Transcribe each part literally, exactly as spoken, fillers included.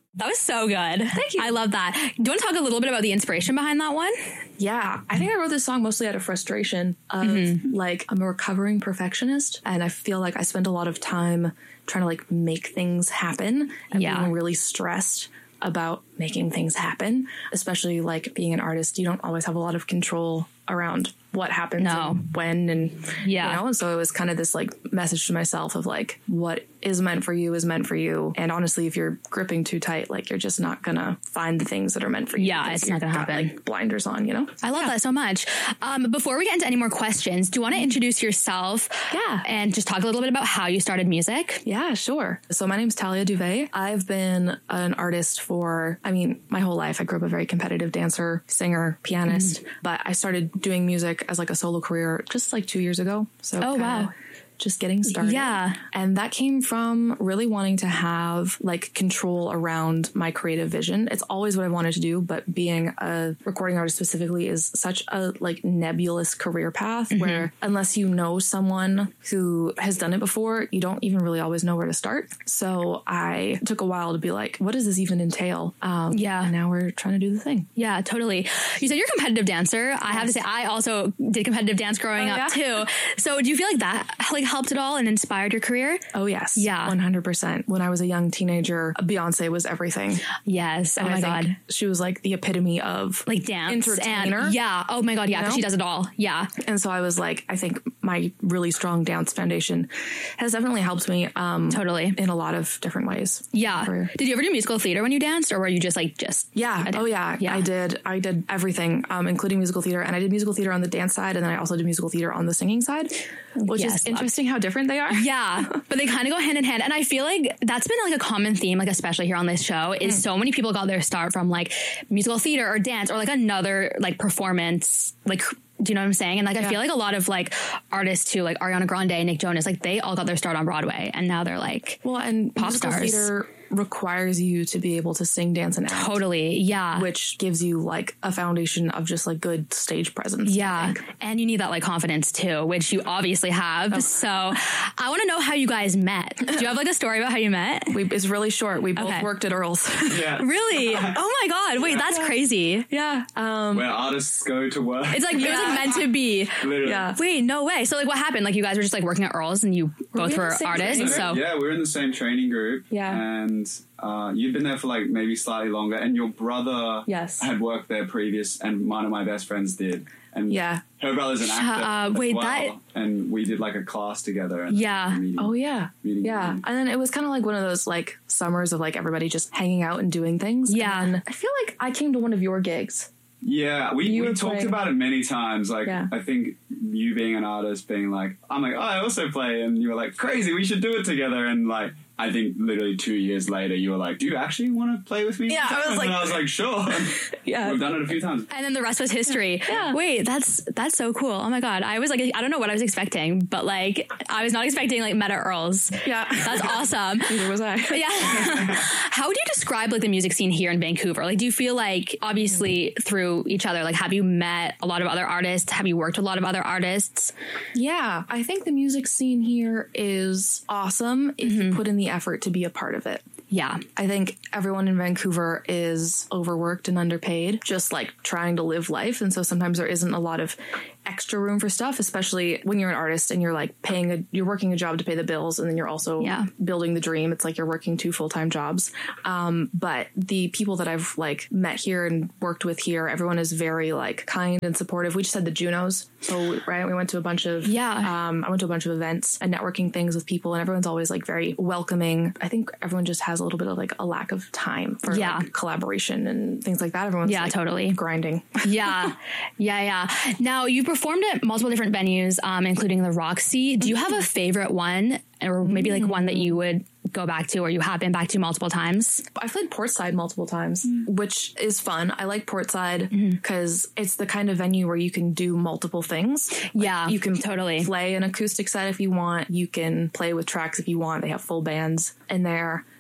That was so good. Thank you. I love that. Do you want to talk a little bit about the inspiration behind that one? Yeah, I think I wrote this song mostly out of frustration of mm-hmm. like I'm a recovering perfectionist and I feel like I spend a lot of time trying to like make things happen and yeah. being really stressed about making things happen, especially like being an artist. You don't always have a lot of control around what happens no. and when and yeah. you know, and so it was kind of this like message to myself of like what is meant for you is meant for you. And honestly, if you're gripping too tight, like you're just not gonna find the things that are meant for you. Yeah, it's not gonna got, happen. Like blinders on, you know? I love yeah. that so much. Um, before we get into any more questions, do you want to introduce yourself? Yeah. And just talk a little bit about how you started music? Yeah, sure. So my name's Talia Duvet. I've been an artist for, I mean, my whole life. I grew up a very competitive dancer, singer, pianist, mm. but I started doing music as like a solo career just like two years ago. So oh, wow. Just getting started. Yeah. And that came from really wanting to have like control around my creative vision. It's always what I wanted to do, but being a recording artist specifically is such a like nebulous career path mm-hmm. where unless you know someone who has done it before, you don't even really always know where to start. So I took a while to be like, what does this even entail? Um, yeah. And now we're trying to do the thing. Yeah, totally. You said you're a competitive dancer. Yes. I have to say, I also did competitive dance growing oh, up yeah? too. So do you feel like that like helped at all and inspired your career? Oh, yes. Yeah. one hundred percent. When I was a young teenager, Beyonce was everything. Yes. And oh my I God. She was like the epitome of like dance. Entertainer. And, yeah. Oh my God. Yeah. Because she does it all. Yeah. And so I was like, I think my really strong dance foundation has definitely helped me. Um, totally. In a lot of different ways. Yeah. For, did you ever do musical theater when you danced or were you just like, just? Yeah. Oh yeah. yeah. I did. I did everything, um, including musical theater. And I did musical theater on the dance side. And then I also did musical theater on the singing side, which yes, is interesting love. How different they are. Yeah. But they kind of go hand in hand. And I feel like that's been like a common theme, like especially here on this show, is mm. so many people got their start from like musical theater or dance or like another like performance, like, do you know what I'm saying? And like, yeah. I feel like a lot of like artists too, like Ariana Grande, Nick Jonas, like they all got their start on Broadway and now they're like well, and pop musical stars. Theater requires you to be able to sing, dance, and act. Totally. Yeah. Which gives you like a foundation of just like good stage presence. Yeah. And you need that like confidence too, which you obviously have. Oh. So I want to know how you guys met. Do you have like a story about how you met? We, it's really short. We both okay. worked at Earl's. Yeah. Really? Oh my God. Wait, that's crazy. Yeah. Um, Where artists go to work. It's like, yeah. it was like meant to be. Literally. Yeah. Wait, no way. So like what happened? Like you guys were just like working at Earl's and you were both we were artists. So yeah, we were in the same training group. Yeah. And Uh, you'd been there for like maybe slightly longer, and your brother yes. had worked there previous, and one of my best friends did. And yeah. her brother's an Shut actor up. as Wait, well, that... and we did like a class together. And yeah. Meeting, oh yeah. Meeting, yeah. Meeting. And then it was kind of like one of those like summers of like everybody just hanging out and doing things. Yeah. And I feel like I came to one of your gigs. Yeah, we, we talked playing. about it many times. Like, yeah. I think you being an artist, being like, I'm like, oh, I also play, and you were like, crazy, we should do it together. And like, I think literally two years later, you were like, do you actually want to play with me? Yeah, I was like, and I was like, sure. Yeah, we've done it a few times. And then the rest was history. Yeah. Wait, that's that's so cool. Oh my God, I was like, I don't know what I was expecting, but like, I was not expecting like Meta Earls. Yeah, that's awesome. Neither was I. Yeah. How would you describe like the music scene here in Vancouver? Like, do you feel like obviously through each other, like, have you met a lot of other artists? Have you worked with a lot of other artists? Yeah, I think the music scene here is awesome if mm-hmm. you put in the effort to be a part of it. Yeah. I think everyone in Vancouver is overworked and underpaid, just like trying to live life. And so sometimes there isn't a lot of extra room for stuff, especially when you're an artist and you're like paying a, you're working a job to pay the bills. And then you're also yeah. building the dream. It's like you're working two full-time jobs. Um, but the people that I've like met here and worked with here, everyone is very like kind and supportive. We just had the Junos. So, right. We went to a bunch of, yeah. um, I went to a bunch of events and networking things with people, and everyone's always like very welcoming. I think everyone just has a little bit of like a lack of time for yeah. like, collaboration and things like that. Everyone's yeah, like, totally grinding. yeah. Yeah. Yeah. Now you performed at multiple different venues, um, including the Roxy. Do you have a favorite one, or maybe like one that you would go back to, or you have been back to multiple times? I've played Portside multiple times, mm-hmm. which is fun. I like Portside because mm-hmm. it's the kind of venue where you can do multiple things. Like, yeah, you can totally play an acoustic set if you want. You can play with tracks if you want. They have full bands in there.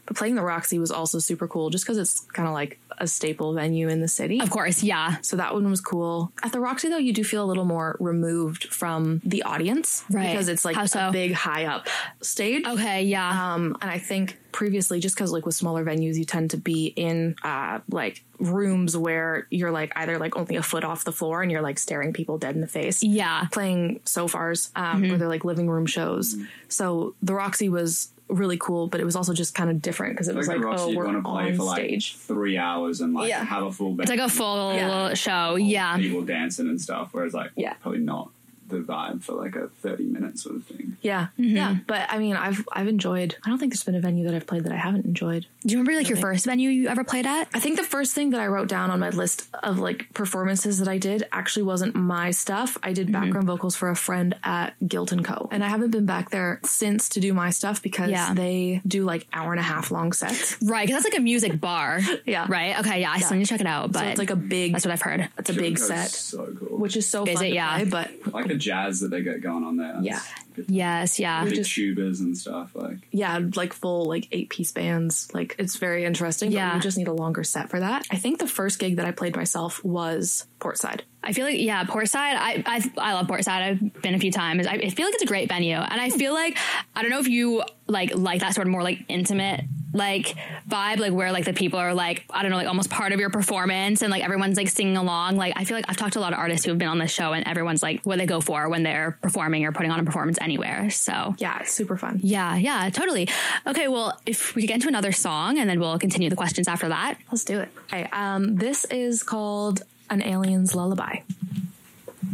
playing the Roxy was also super cool just because it's kind of like a staple venue in the city. Of course, yeah. So that one was cool. At the Roxy, though, you do feel a little more removed from the audience. Right. Because it's like How so? a big high up stage. Okay, yeah. Um, and I think previously, just because like with smaller venues, you tend to be in uh, like rooms where you're like either like only a foot off the floor and you're like staring people dead in the face. Yeah. Playing sofars um, Mm-hmm. where they're like living room shows. So the Roxy was really cool, but it was also just kind of different because it was like, Roxy, oh, you'd we're want to play on for like stage. three hours and like Yeah. have a full band. It's like a full Yeah. show. Yeah. People dancing and stuff, whereas like Yeah. probably not the vibe for like a thirty minute sort of thing. Yeah, Mm-hmm. yeah. But I mean, I've I've enjoyed. I don't think there's been a venue that I've played that I haven't enjoyed. Do you remember like your first venue you ever played at? I think the first thing that I wrote down on my list of like performances that I did actually wasn't my stuff. I did background vocals for a friend at Guilt and Co. And I haven't been back there since to do my stuff because Yeah. they do like hour and a half long sets. Right, because that's like a music bar. Yeah. Right? Okay, yeah, I still need to check it out. But So it's like a big, that's what I've heard. it's a big Sugarcoat's set, so cool. which is so Is fun it? to Yeah. play, but like the jazz that they got going on there. Yeah. Good. Yes, yeah. Big just- tubas and stuff. Like yeah, like full like eight piece bands. Like it's very interesting. Yeah. But we just need a longer set for that. I think the first gig that I played myself was Portside. I feel like, yeah, Portside, I, I I love Portside. I've been a few times. I, I feel like it's a great venue. And I feel like, I don't know if you like like that sort of more like intimate like vibe, like where like the people are like, I don't know, like almost part of your performance and like everyone's like singing along. Like I feel like I've talked to a lot of artists who have been on this show and everyone's like what they go for when they're performing or putting on a performance anywhere. So Yeah, it's super fun. yeah, yeah, totally. Okay, well, if we could get into another song and then we'll continue the questions after that. Let's do it. Okay, um, this is called An Alien's Lullaby.